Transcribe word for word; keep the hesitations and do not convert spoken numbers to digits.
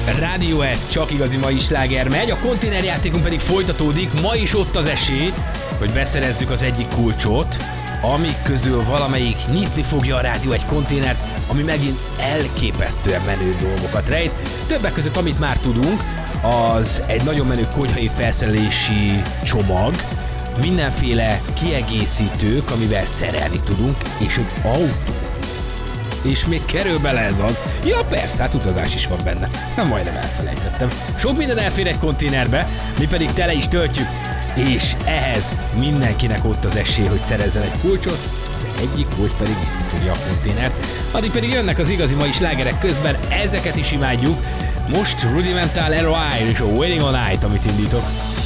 Radiohead, csak igazi mai sláger megy, a konténerjátékunk pedig folytatódik, ma is ott az esély, hogy beszerezzük az egyik kulcsot, amik közül valamelyik nyitni fogja a rádió egy konténert, ami megint elképesztően menő dolgokat rejt. Többek között, amit már tudunk, az egy nagyon menő konyhai felszerelési csomag, mindenféle kiegészítők, amivel szerelni tudunk, és egy autó. És még kerül bele ez az. Ja persze, hát utazás is van benne. Na, majdnem elfelejtettem. Sok minden elfér egy konténerbe, mi pedig tele is töltjük, és ehhez mindenkinek ott az esély, hogy szerezzen egy kulcsot, az egyik kulcs pedig fogja a konténert. Addig pedig jönnek az igazi mai slágerek közben, ezeket is imádjuk. Most Rudimental Air és a Waiting on Night, amit indítok.